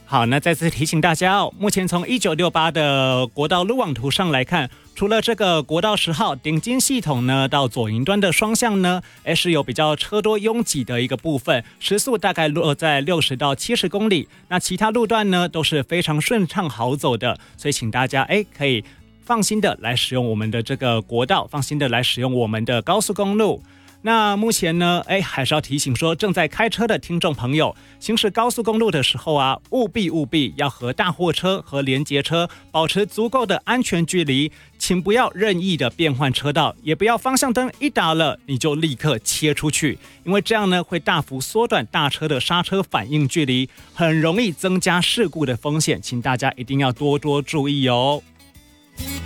好，那再次提醒大家目前从1968的国道路网图上来看，除了这个国道10号顶尖系统呢，到左营端的双向呢，是有比较车多拥挤的一个部分，时速大概落在60到70公里。那其他路段呢，都是非常顺畅好走的，所以请大家可以放心的来使用我们的这个国道，放心的来使用我们的高速公路。那目前呢，还是要提醒说，正在开车的听众朋友，行驶高速公路的时候啊，务必要和大货车和连结车保持足够的安全距离，请不要任意的变换车道，也不要方向灯一打了你就立刻切出去，因为这样呢会大幅缩短大车的刹车反应距离，很容易增加事故的风险，请大家一定要多多注意哦。